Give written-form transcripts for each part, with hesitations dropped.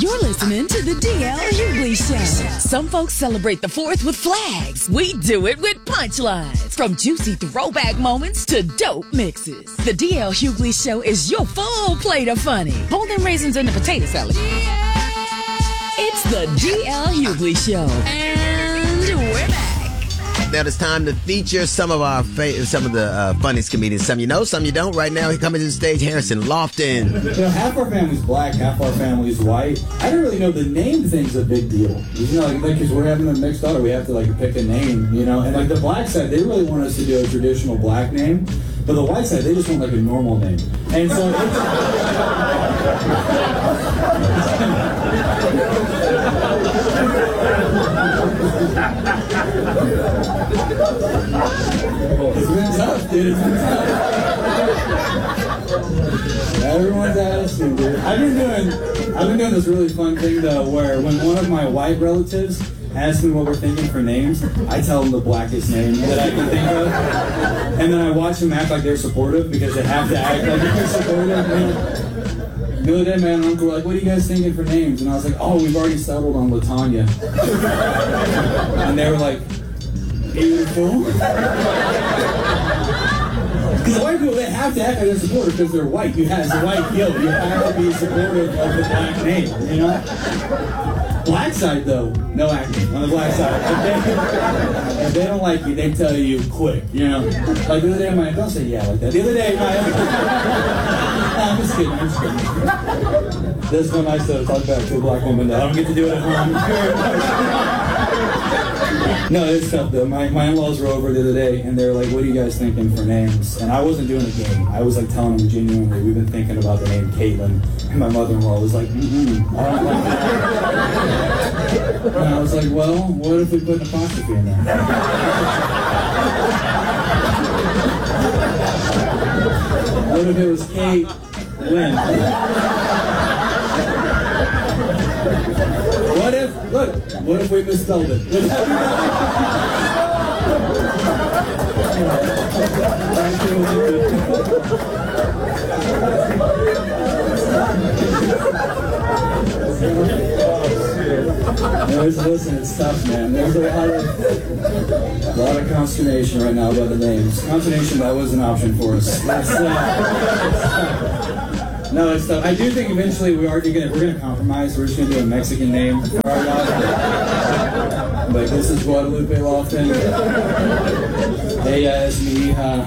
You're listening to the DL Hughley Show. Some folks celebrate the 4th with flags. We do it with punchlines. From juicy throwback moments to dope mixes. The DL Hughley Show is your full plate of funny. Hold them raisins in the potato salad. It's the DL Hughley Show. And we're back. Now it's time to feature some of the funniest comedians. Some you know, some you don't. Right now, he coming to the stage, Harrison Lofton. You know, half our family's black, half our family's white. I don't really know the name thing's a big deal. You know, like because we're having a mixed daughter, we have to pick a name. You know, and the black side, they really want us to do a traditional black name, but the white side, they just want a normal name. And so. It's been tough, dude. It's been tough. Everyone's asking, dude. I've been doing this really fun thing though, where when one of my white relatives asks me what we're thinking for names, I tell them the blackest name that I can think of, and then I watch them act like they're supportive because they have to act like they're supportive. The other day, man, and Uncle were like, what are you guys thinking for names? And I was like, oh, we've already settled on LaTanya. And they were like, beautiful. Because white people, they have to act like they're supportive because they're white. You have a white guilt. You have to be supportive of the black name, you know? Black side, though, no acting on the black side. If they don't like you, they tell you quick, you know? Like the other day, don't say yeah like that. The other day, I'm just kidding. This is when I started talking back to a black woman that I don't get to do it at home. No, it's tough though. My in-laws were over the other day and they were like, what are you guys thinking for names? And I wasn't doing a game. I was telling them genuinely, we've been thinking about the name Caitlin. And my mother-in-law was like, I don't like that. And I was like, well, what if we put an apostrophe in there? What if it was Kate Lynn? What if we misspelled it? Listen, it's tough, man. There's a lot of consternation right now about the names. Consternation, that was an option for us. No, it's tough. I do think eventually we're gonna compromise. We're just gonna do a Mexican name for our daughter. Like this is Guadalupe Lofton. Ella es mi hija.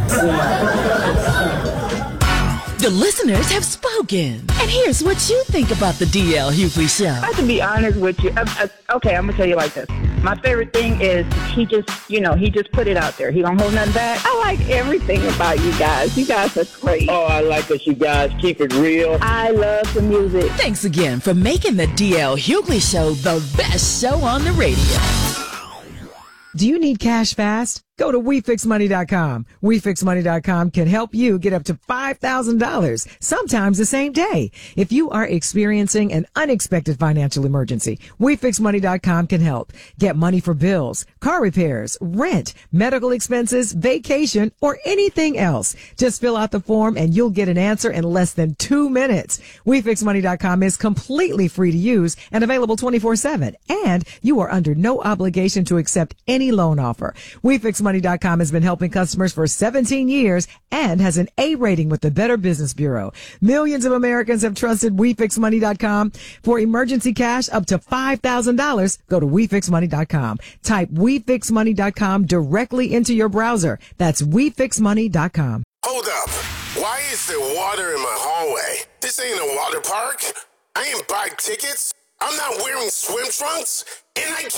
The listeners have spoken. And here's what you think about the DL Hughley Show. I have to be honest with you. Okay, I'm going to tell you like this. My favorite thing is he just put it out there. He don't hold nothing back. I like everything about you guys. You guys are great. Oh, I like that you guys keep it real. I love the music. Thanks again for making the DL Hughley Show the best show on the radio. Do you need cash fast? Go to WeFixMoney.com. WeFixMoney.com can help you get up to $5,000, sometimes the same day. If you are experiencing an unexpected financial emergency, WeFixMoney.com can help. Get money for bills, car repairs, rent, medical expenses, vacation, or anything else. Just fill out the form and you'll get an answer in less than 2 minutes. WeFixMoney.com is completely free to use and available 24/7. And you are under no obligation to accept any loan offer. WeFixMoney.com has been helping customers for 17 years and has an A rating with the Better Business Bureau. Millions of Americans have trusted WeFixMoney.com for emergency cash up to $5,000. Go to WeFixMoney.com. Type WeFixMoney.com directly into your browser. That's WeFixMoney.com. Hold up. Why is there water in my hallway? This ain't a water park. I ain't buying tickets. I'm not wearing swim trunks. And I